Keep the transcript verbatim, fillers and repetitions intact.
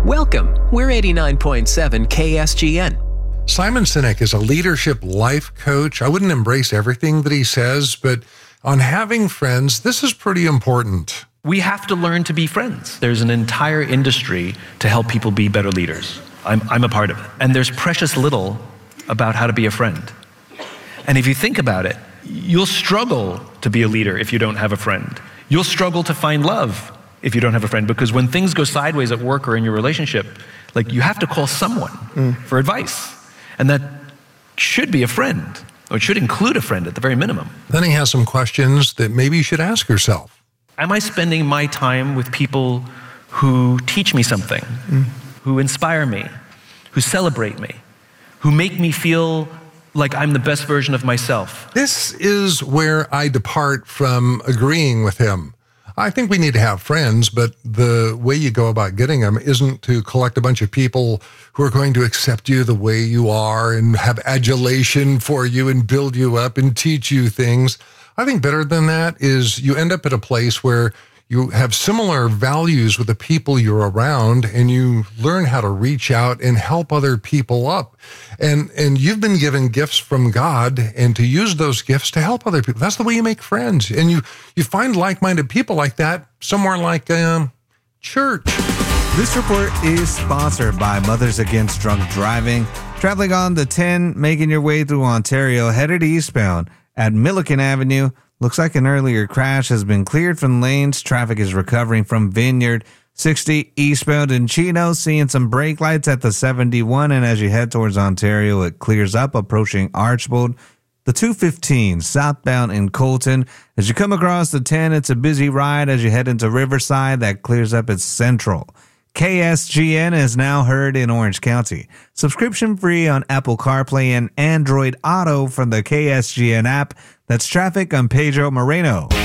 Welcome. We're eighty-nine point seven K S G N. Simon Sinek is a leadership life coach. I wouldn't embrace everything that he says, but on having friends, this is pretty important. We have to learn to be friends. There's an entire industry to help people be better leaders. I'm, I'm a part of it. And there's precious little about how to be a friend. And if you think about it, you'll struggle to be a leader if you don't have a friend. You'll struggle to find love if you don't have a friend, because when things go sideways at work or in your relationship, like you have to call someone mm. for advice. And that should be a friend, or it should include a friend at the very minimum. Then he has some questions that maybe you should ask yourself. Am I spending my time with people who teach me something, mm. who inspire me, who celebrate me, who make me feel like I'm the best version of myself? This is where I depart from agreeing with him. I think we need to have friends, but the way you go about getting them isn't to collect a bunch of people who are going to accept you the way you are and have adulation for you and build you up and teach you things. I think better than that is you end up at a place where you have similar values with the people you're around, and you learn how to reach out and help other people up. And and you've been given gifts from God, and to use those gifts to help other people. That's the way you make friends. And you, you find like-minded people like that somewhere like um, church. This report is sponsored by Mothers Against Drunk Driving. Traveling on the ten, making your way through Ontario, headed eastbound at Milliken Avenue. Looks like an earlier crash has been cleared from lanes. Traffic is recovering from Vineyard. sixty eastbound in Chino, seeing some brake lights at the seventy-one. And as you head towards Ontario, it clears up approaching Archbold. The two fifteen southbound in Colton. As you come across the ten, it's a busy ride as you head into Riverside. That clears up at Central. K S G N is now heard in Orange County. Subscription free on Apple CarPlay and Android Auto from the K S G N app. That's traffic on Pedro Moreno.